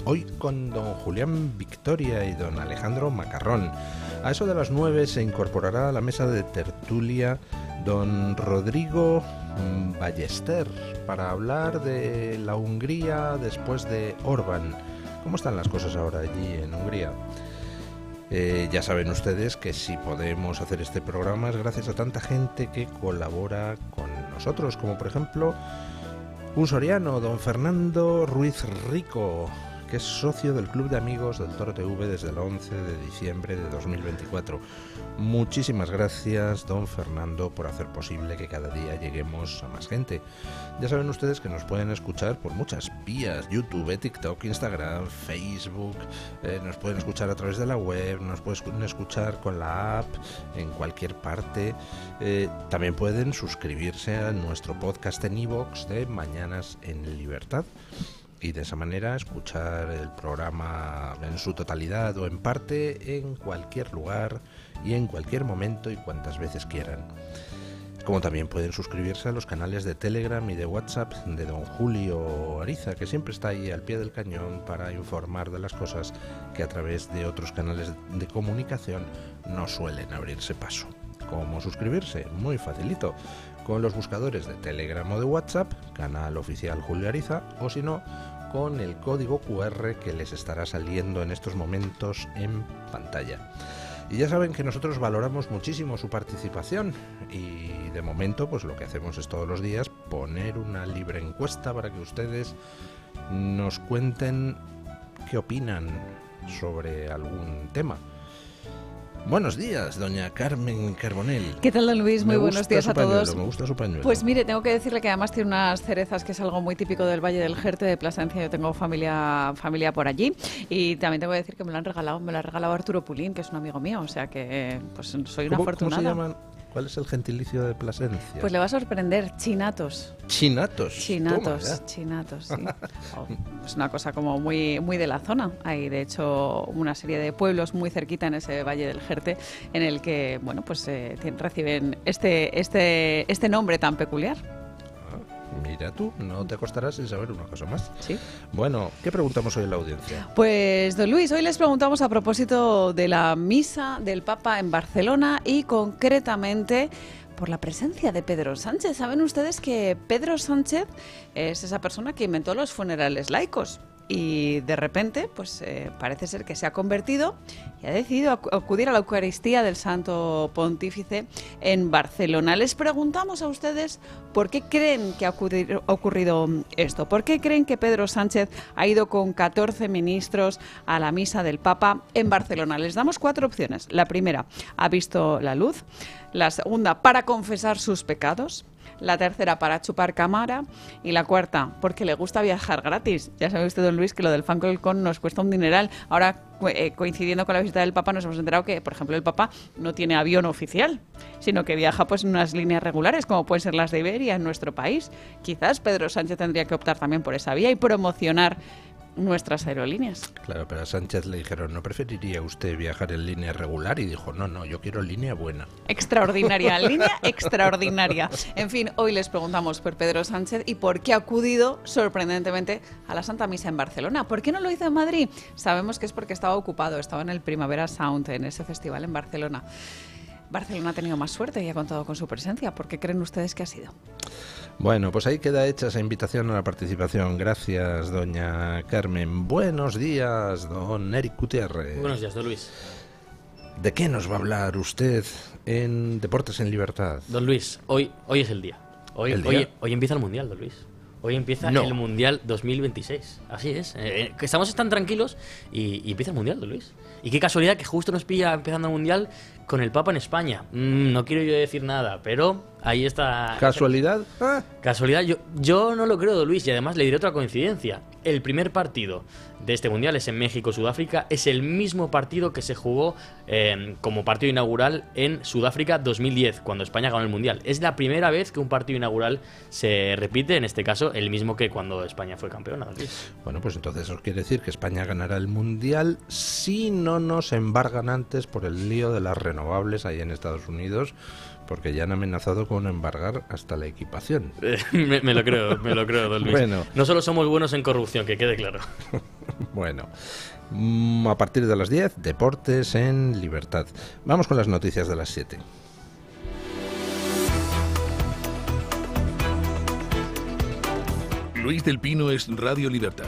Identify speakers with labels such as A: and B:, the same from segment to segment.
A: Hoy con don Julián Victoria y don Alejandro Macarrón. A eso de las 9 se incorporará a la mesa de tertulia don Rodrigo Ballester para hablar de la Hungría después de Orbán. ¿Cómo están las cosas ahora allí en Hungría? Ya saben ustedes que si podemos hacer este programa es gracias a tanta gente que colabora con nosotros, como por ejemplo un soriano, don Fernando Ruiz Rico, que es socio del Club de Amigos del Toro TV desde el 11 de diciembre de 2024. Muchísimas gracias, don Fernando, por hacer posible que cada día lleguemos a más gente. Ya saben ustedes que nos pueden escuchar por muchas vías: YouTube, TikTok, Instagram, Facebook, nos pueden escuchar a través de la web, nos pueden escuchar con la app en cualquier parte. También pueden suscribirse a nuestro podcast en iVoox de Mañanas en Libertad y de esa manera escuchar el programa en su totalidad o en parte en cualquier lugar y en cualquier momento y cuantas veces quieran. Como también pueden suscribirse a los canales de Telegram y de WhatsApp de don Julio Ariza, que siempre está ahí al pie del cañón para informar de las cosas que a través de otros canales de comunicación no suelen abrirse paso. ¿Cómo suscribirse? Muy facilito. Con los buscadores de Telegram o de WhatsApp, canal oficial Julio Ariza, o si no, con el código QR que les estará saliendo en estos momentos en pantalla. Y ya saben que nosotros valoramos muchísimo su participación y de momento pues lo que hacemos es todos los días poner una libre encuesta para que ustedes nos cuenten qué opinan sobre algún tema. Buenos días, doña Carmen Carbonell.
B: ¿Qué tal, don Luis? Muy buenos días a todos.
A: Me gusta su pañuelo.
B: Pues mire, tengo que decirle que además tiene unas cerezas que es algo muy típico del Valle del Jerte, de Plasencia. Yo tengo familia por allí. Y también tengo que decir que me lo ha regalado Arturo Pulín, que es un amigo mío. O sea que pues soy una afortunada.
A: ¿Cómo se llaman? ¿Cuál es el gentilicio de Plasencia?
B: Pues le va a sorprender, chinatos.
A: ¿Chinatos?
B: Chinatos, sí. Es una cosa como muy, muy de la zona. Hay, de hecho, una serie de pueblos muy cerquita en ese Valle del Jerte en el que, bueno, pues reciben este nombre tan peculiar.
A: Mira tú, no te acostarás sin saber una cosa más.
B: Sí.
A: Bueno, ¿qué preguntamos hoy en la audiencia?
B: Pues, don Luis, hoy les preguntamos a propósito de la misa del Papa en Barcelona y concretamente por la presencia de Pedro Sánchez. Saben ustedes que Pedro Sánchez es esa persona que inventó los funerales laicos. Y de repente, pues parece ser que se ha convertido y ha decidido acudir a la Eucaristía del Santo Pontífice en Barcelona. Les preguntamos a ustedes por qué creen que ha ocurrido esto. ¿Por qué creen que Pedro Sánchez ha ido con 14 ministros a la misa del Papa en Barcelona? Les damos 4 opciones. La primera, ha visto la luz. La segunda, para confesar sus pecados. La tercera, para chupar cámara. Y la cuarta, porque le gusta viajar gratis. Ya sabe usted, don Luis, que lo del Falcon nos cuesta un dineral. Ahora, coincidiendo con la visita del Papa, nos hemos enterado que, por ejemplo, el Papa no tiene avión oficial, sino que viaja pues en unas líneas regulares, como pueden ser las de Iberia en nuestro país. Quizás Pedro Sánchez tendría que optar también por esa vía y promocionar nuestras aerolíneas.
A: Claro, pero a Sánchez le dijeron, ¿no preferiría usted viajar en línea regular? Y dijo, no, yo quiero línea buena.
B: Extraordinaria, línea extraordinaria. En fin, hoy les preguntamos por Pedro Sánchez y por qué ha acudido sorprendentemente a la Santa Misa en Barcelona. ¿Por qué no lo hizo en Madrid? Sabemos que es porque estaba ocupado, estaba en el Primavera Sound, en ese festival en Barcelona. Barcelona ha tenido más suerte y ha contado con su presencia. ¿Por qué creen ustedes que ha sido?
A: Bueno, pues ahí queda hecha esa invitación a la participación. Gracias, doña Carmen. Buenos días, don Eric Gutiérrez.
C: Buenos días, don Luis.
A: ¿De qué nos va a hablar usted en Deportes en Libertad?
C: Don Luis, hoy es el día. Hoy empieza el Mundial, don Luis. Hoy empieza el Mundial 2026. Así es. Que estamos tan tranquilos y empieza el Mundial, don Luis. Y qué casualidad que justo nos pilla empezando el Mundial con el Papa en España. No quiero yo decir nada, pero ahí está.
A: ¿Casualidad?
C: Casualidad, yo no lo creo, don Luis. Y además le diré otra coincidencia. El primer partido de este Mundial es en México-Sudáfrica. Es el mismo partido que se jugó como partido inaugural en Sudáfrica 2010, cuando España ganó el Mundial. Es la primera vez que un partido inaugural se repite, en este caso, el mismo que cuando España fue campeona, don Luis.
A: Bueno, pues entonces eso quiere decir que España ganará el Mundial si no nos embargan antes por el lío de las renovables ahí en Estados Unidos, porque ya han amenazado con embargar hasta la equipación.
C: Me lo creo, don Luis.
A: Bueno.
C: No solo somos buenos en corrupción, que quede claro.
A: Bueno, a partir de las 10, deportes en Libertad. Vamos con las noticias de las 7.
D: Luis del Pino es Radio Libertad.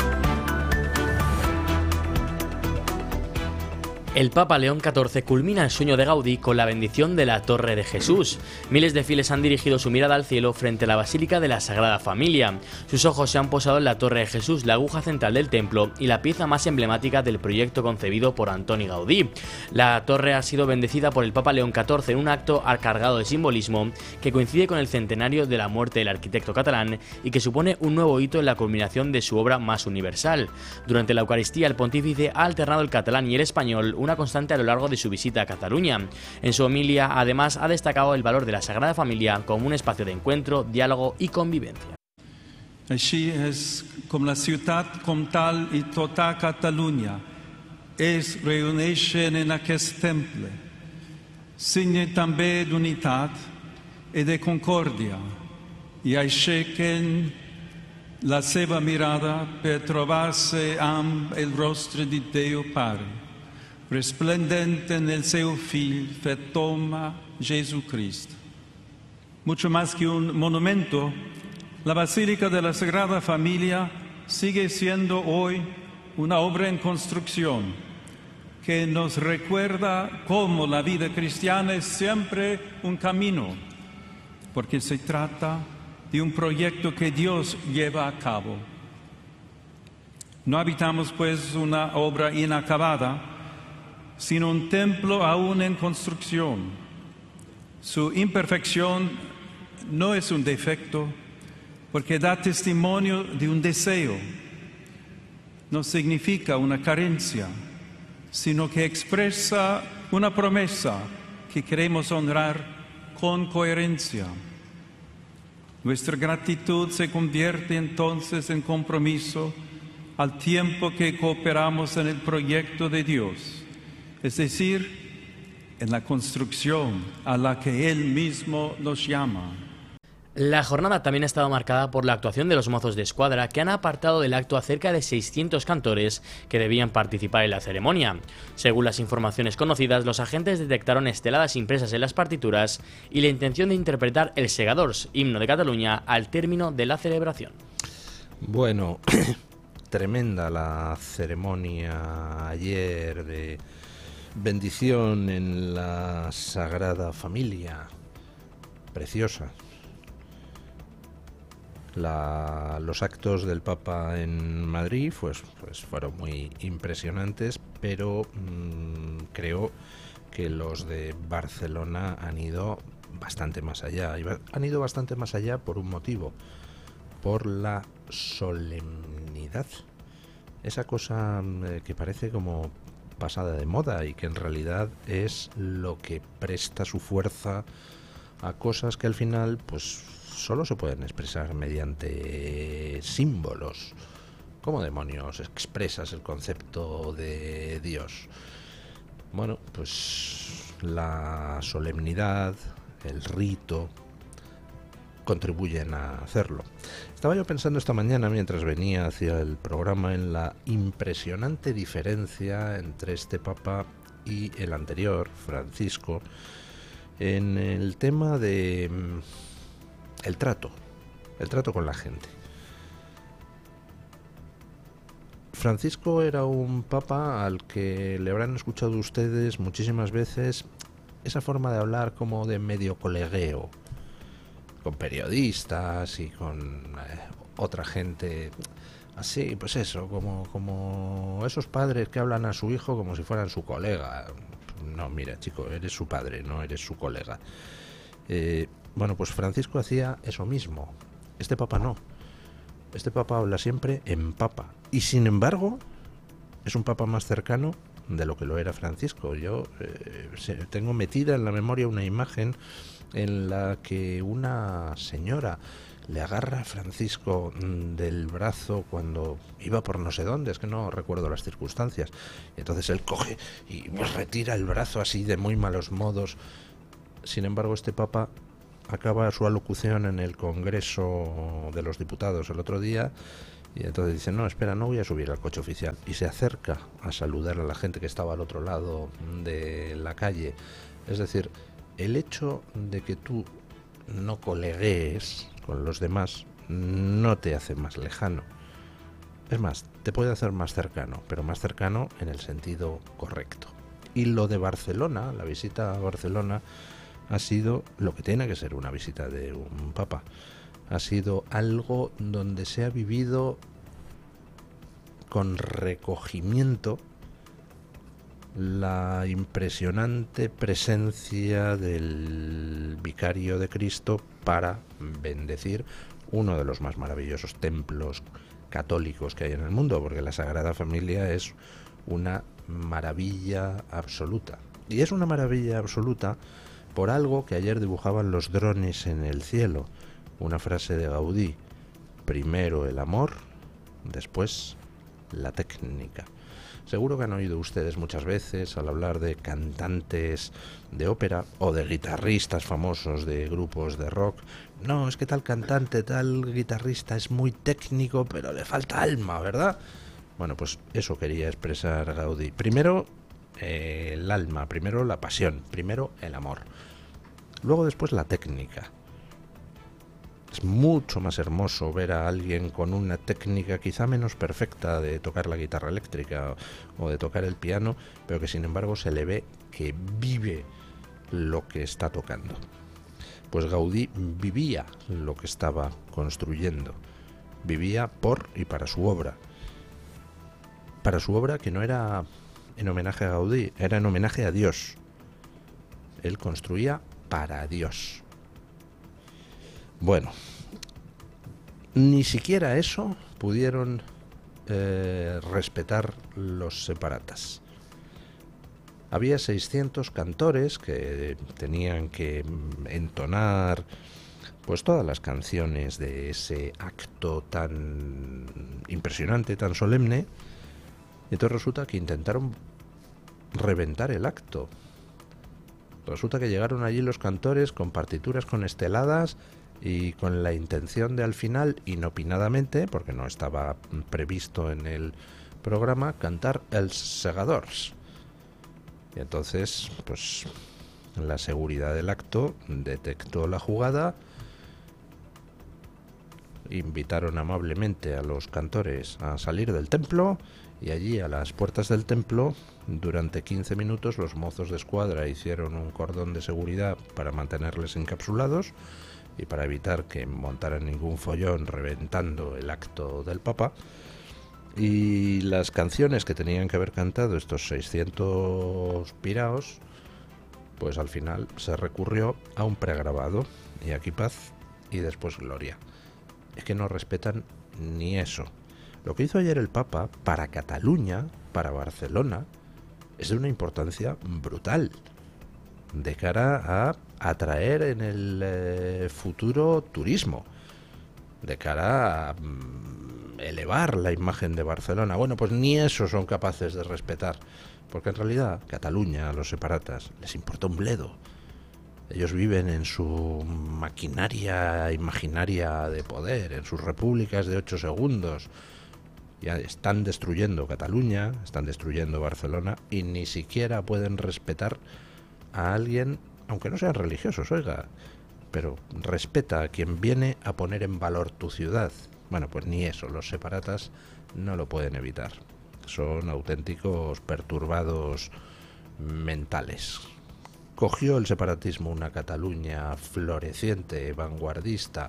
C: El Papa León XIV culmina el sueño de Gaudí con la bendición de la Torre de Jesús. Miles de fieles han dirigido su mirada al cielo frente a la Basílica de la Sagrada Familia. Sus ojos se han posado en la Torre de Jesús, la aguja central del templo y la pieza más emblemática del proyecto concebido por Antoni Gaudí. La torre ha sido bendecida por el Papa León XIV en un acto cargado de simbolismo que coincide con el centenario de la muerte del arquitecto catalán y que supone un nuevo hito en la culminación de su obra más universal. Durante la Eucaristía, el pontífice ha alternado el catalán y el español, una constante a lo largo de su visita a Cataluña. En su homilia, además, ha destacado el valor de la Sagrada Familia como un espacio de encuentro, diálogo y convivencia.
E: Així és com la ciutat comtal i tota Catalunya es reuneixen en aquest temple, signe també d'unitat i de concòrdia, i aixequen la seva mirada per trobar-se amb el rostre de Déu Pare, resplendente en el seu Fill fet home, Jesucristo. Mucho más que un monumento, la Basílica de la Sagrada Familia sigue siendo hoy una obra en construcción que nos recuerda cómo la vida cristiana es siempre un camino, porque se trata de un proyecto que Dios lleva a cabo. No habitamos pues una obra inacabada, sino un templo aún en construcción. Su imperfección no es un defecto, porque da testimonio de un deseo. No significa una carencia, sino que expresa una promesa que queremos honrar con coherencia. Nuestra gratitud se convierte entonces en compromiso al tiempo que cooperamos en el proyecto de Dios, es decir, en la construcción a la que Él mismo nos llama.
C: La jornada también ha estado marcada por la actuación de los mozos de escuadra, que han apartado del acto a cerca de 600 cantores que debían participar en la ceremonia. Según las informaciones conocidas, los agentes detectaron esteladas impresas en las partituras y la intención de interpretar el Segadors, himno de Cataluña, al término de la celebración.
A: Bueno, tremenda la ceremonia ayer de bendición en la Sagrada Familia. Preciosa. Los actos del Papa en Madrid pues fueron muy impresionantes, pero creo que los de Barcelona han ido bastante más allá. Han ido bastante más allá por un motivo, por la solemnidad. Esa cosa que parece como pasada de moda y que en realidad es lo que presta su fuerza a cosas que al final pues solo se pueden expresar mediante símbolos. ¿Cómo demonios expresas el concepto de Dios? Bueno, pues la solemnidad, el rito, contribuyen a hacerlo. Estaba yo pensando esta mañana mientras venía hacia el programa en la impresionante diferencia entre este Papa y el anterior, Francisco, en el tema de el trato con la gente. Francisco era un papa al que le habrán escuchado ustedes muchísimas veces esa forma de hablar como de medio colegueo, con periodistas y con otra gente así, pues eso, como esos padres que hablan a su hijo como si fueran su colega. No, mira, chico, eres su padre, no eres su colega. Bueno, pues Francisco hacía eso mismo. Este papa no. Este papa habla siempre en papa. Y sin embargo, es un papa más cercano de lo que lo era Francisco. Yo tengo metida en la memoria una imagen en la que una señora le agarra a Francisco del brazo cuando iba por no sé dónde, es que no recuerdo las circunstancias. Y entonces él coge y retira el brazo así de muy malos modos. Sin embargo, este papa acaba su alocución en el Congreso de los Diputados el otro día Y entonces dice, no, espera, no voy a subir al coche oficial. Y se acerca a saludar a la gente que estaba al otro lado de la calle. Es decir, el hecho de que tú no coleguees con los demás no te hace más lejano. Es más, te puede hacer más cercano, pero más cercano en el sentido correcto. Y lo de Barcelona, la visita a Barcelona, ha sido lo que tiene que ser una visita de un papa. Ha sido algo donde se ha vivido con recogimiento la impresionante presencia del Vicario de Cristo para bendecir uno de los más maravillosos templos católicos que hay en el mundo, porque la Sagrada Familia es una maravilla absoluta. Y es una maravilla absoluta por algo que ayer dibujaban los drones en el cielo. Una frase de Gaudí: primero el amor, después la técnica. Seguro que han oído ustedes muchas veces al hablar de cantantes de ópera o de guitarristas famosos de grupos de rock: no, es que tal cantante, tal guitarrista es muy técnico, pero le falta alma, ¿verdad? Bueno, pues eso quería expresar Gaudí. Primero el alma, primero la pasión, primero el amor, luego después la técnica. Es mucho más hermoso ver a alguien con una técnica quizá menos perfecta de tocar la guitarra eléctrica o de tocar el piano, pero que sin embargo se le ve que vive lo que está tocando. Pues Gaudí vivía lo que estaba construyendo, vivía por y para su obra. Para su obra, que no era en homenaje a Gaudí, era en homenaje a Dios. Él construía para Dios. Bueno, ni siquiera eso pudieron respetar los separatas. Había 600 cantores que tenían que entonar pues todas las canciones de ese acto tan impresionante, tan solemne. Y entonces resulta que intentaron reventar el acto. Resulta que llegaron allí los cantores con partituras conesteladas y con la intención de al final, inopinadamente, porque no estaba previsto en el programa, cantar Els Segadors. Y entonces, pues, la seguridad del acto detectó la jugada, invitaron amablemente a los cantores a salir del templo, y allí a las puertas del templo, durante 15 minutos, los mozos de escuadra hicieron un cordón de seguridad para mantenerles encapsulados y para evitar que montaran ningún follón reventando el acto del Papa. Y las canciones que tenían que haber cantado estos 600 piraos, pues al final se recurrió a un pregrabado, y aquí paz y después gloria. Es que no respetan ni eso. Lo que hizo ayer el Papa para Cataluña, para Barcelona, es de una importancia brutal de cara a atraer en el futuro turismo, de cara a elevar la imagen de Barcelona. Bueno, pues ni eso son capaces de respetar, porque en realidad Cataluña, a los separatas, les importa un bledo. Ellos viven en su maquinaria imaginaria de poder, en sus repúblicas de 8 segundos. Ya están destruyendo Cataluña, están destruyendo Barcelona, y ni siquiera pueden respetar a alguien, aunque no sean religiosos, oiga, pero respeta a quien viene a poner en valor tu ciudad. Bueno, pues ni eso, los separatas no lo pueden evitar. Son auténticos perturbados mentales. Cogió el separatismo una Cataluña floreciente, vanguardista,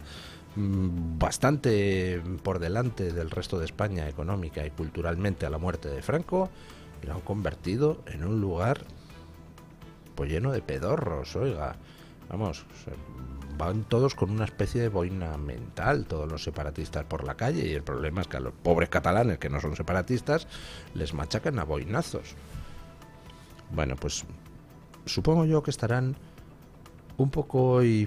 A: bastante por delante del resto de España económica y culturalmente a la muerte de Franco, y lo han convertido en un lugar pues lleno de pedorros, oiga. Vamos, van todos con una especie de boina mental, todos los separatistas por la calle, y el problema es que a los pobres catalanes que no son separatistas les machacan a boinazos. Bueno, pues supongo yo que estarán un poco hoy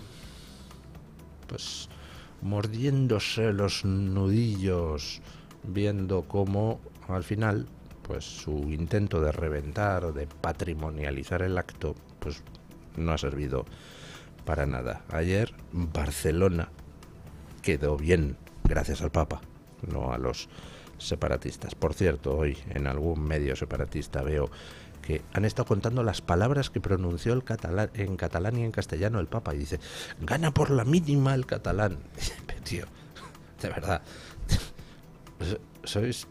A: pues mordiéndose los nudillos, viendo cómo al final pues su intento de reventar, de patrimonializar el acto, pues no ha servido para nada. Ayer Barcelona quedó bien, gracias al Papa. no a los separatistas. Por cierto, hoy en algún medio separatista veo que han estado contando las palabras que pronunció en catalán y en castellano el Papa, y dice, gana por la mínima el catalán. Tío, de verdad, sois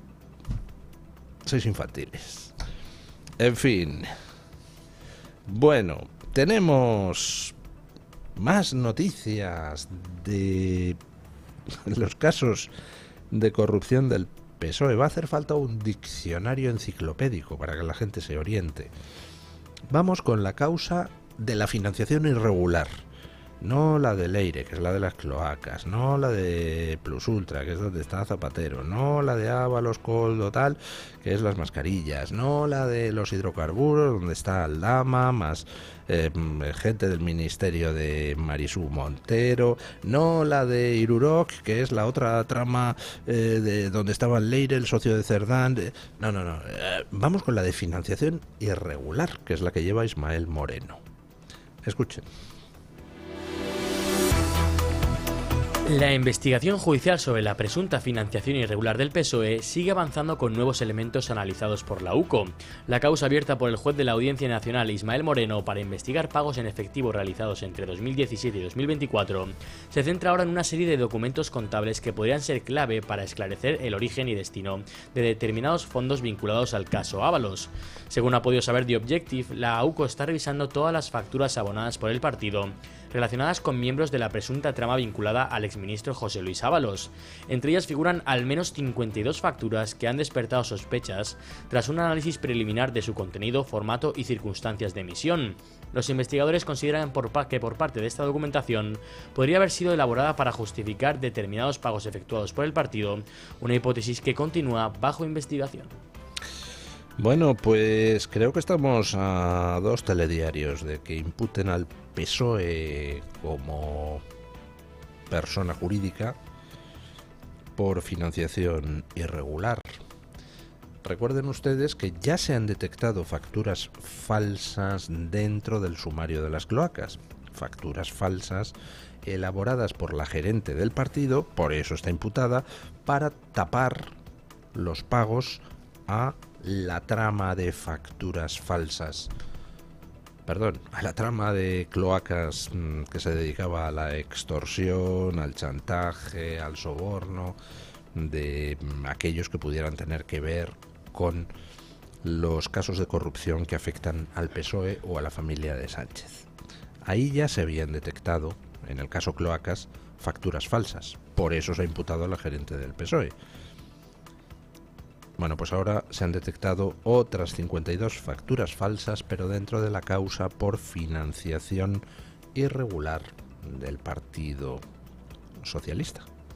A: infantiles. En fin. Bueno, tenemos más noticias de los casos de corrupción del PSOE. Va a hacer falta un diccionario enciclopédico para que la gente se oriente. Vamos con la causa de la financiación irregular. No la de Leire, que es la de las cloacas, no la de Plus Ultra, que es donde está Zapatero, no la de Ábalos, Coldo, tal, que es las mascarillas, no la de los hidrocarburos, donde está Aldama, más gente del ministerio de Marisú Montero, no la de Irurok, que es la otra trama de donde estaba Leire, el socio de Cerdán. No. Vamos con la de financiación irregular, que es la que lleva Ismael Moreno. Escuchen.
C: La investigación judicial sobre la presunta financiación irregular del PSOE sigue avanzando con nuevos elementos analizados por la UCO. La causa abierta por el juez de la Audiencia Nacional Ismael Moreno para investigar pagos en efectivo realizados entre 2017 y 2024 se centra ahora en una serie de documentos contables que podrían ser clave para esclarecer el origen y destino de determinados fondos vinculados al caso Ábalos. Según ha podido saber The Objective, la UCO está revisando todas las facturas abonadas por el partido relacionadas con miembros de la presunta trama vinculada al exministro José Luis Ábalos. Entre ellas figuran al menos 52 facturas que han despertado sospechas tras un análisis preliminar de su contenido, formato y circunstancias de emisión. Los investigadores consideran que por parte de esta documentación podría haber sido elaborada para justificar determinados pagos efectuados por el partido, una hipótesis que continúa bajo investigación.
A: Bueno, pues creo que estamos a 2 telediarios de que imputen al PSOE como persona jurídica por financiación irregular. Recuerden ustedes que ya se han detectado facturas falsas dentro del sumario de las cloacas. Facturas falsas elaboradas por la gerente del partido, por eso está imputada, para tapar los pagos a la trama de facturas falsas. Perdón, a la trama de cloacas que se dedicaba a la extorsión, al chantaje, al soborno de aquellos que pudieran tener que ver con los casos de corrupción que afectan al PSOE o a la familia de Sánchez. Ahí ya se habían detectado, en el caso cloacas, facturas falsas. Por eso se ha imputado a la gerente del PSOE. Bueno, pues ahora se han detectado otras 52 facturas falsas, pero dentro de la causa por financiación irregular del Partido Socialista.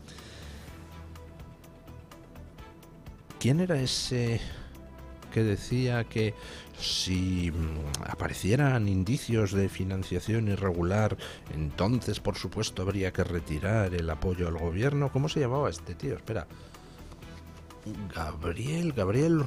A: ¿Quién era ese que decía que si aparecieran indicios de financiación irregular, entonces por supuesto habría que retirar el apoyo al gobierno? ¿Cómo se llamaba este tío? Espera. Gabriel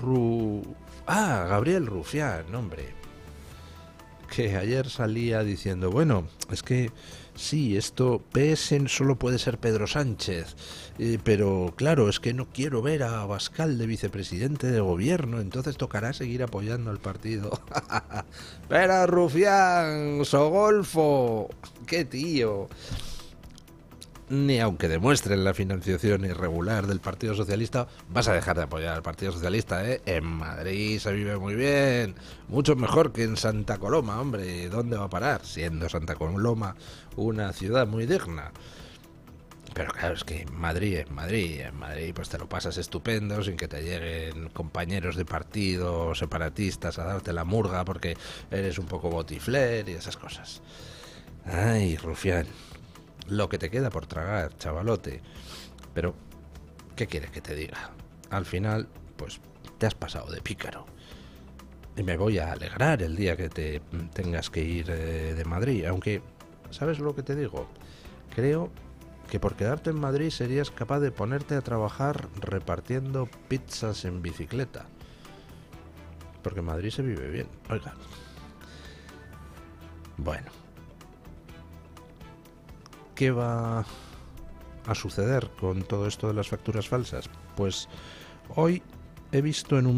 A: Rufián, hombre. Que ayer salía diciendo, bueno, es que sí, esto PS solo puede ser Pedro Sánchez, pero claro, es que no quiero ver a Abascal de vicepresidente de gobierno, entonces tocará seguir apoyando al partido. Pero Rufián, Sogolfo, qué tío. Ni aunque demuestren la financiación irregular del Partido Socialista, vas a dejar de apoyar al Partido Socialista, ¿eh? En Madrid se vive muy bien, mucho mejor que en Santa Coloma, hombre. ¿Dónde va a parar? Siendo Santa Coloma una ciudad muy digna. Pero claro, es que en Madrid pues te lo pasas estupendo sin que te lleguen compañeros de partido separatistas a darte la murga porque eres un poco botifler y esas cosas. Ay, Rufián. Lo que te queda por tragar, chavalote. Pero, ¿qué quieres que te diga? Al final, pues, te has pasado de pícaro. Y me voy a alegrar el día que te tengas que ir de Madrid. Aunque, ¿sabes lo que te digo? Creo que por quedarte en Madrid serías capaz de ponerte a trabajar repartiendo pizzas en bicicleta. Porque en Madrid se vive bien. Oiga. Bueno. ¿Qué va a suceder con todo esto de las facturas falsas? Pues hoy he visto en un